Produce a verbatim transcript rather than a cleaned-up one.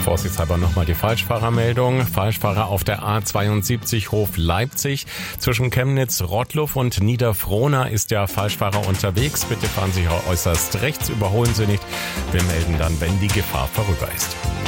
Vorsichtshalber nochmal die Falschfahrermeldung. Falschfahrer auf der A zweiundsiebzig Hof Leipzig. Zwischen Chemnitz, Rottluff und Niederfrohna ist der Falschfahrer unterwegs. Bitte fahren Sie äußerst rechts, überholen Sie nicht. Wir melden dann, wenn die Gefahr vorüber ist.